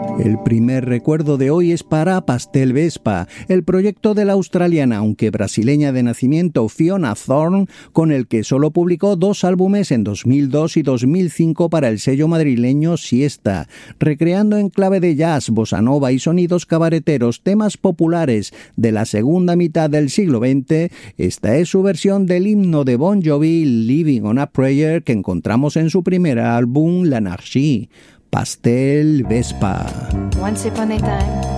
El primer recuerdo de hoy es para Pastel Vespa, el proyecto de la australiana, aunque brasileña de nacimiento, Fiona Thorne, con el que solo publicó 2 álbumes en 2002 y 2005 para el sello madrileño Siesta, recreando en clave de jazz, bossa nova y sonidos cabareteros temas populares de la segunda mitad del siglo XX. Esta es su versión del himno de Bon Jovi, Living on a Prayer, que encontramos en su primer álbum, L'Anarchie. Pastel Vespa. Once upon a time,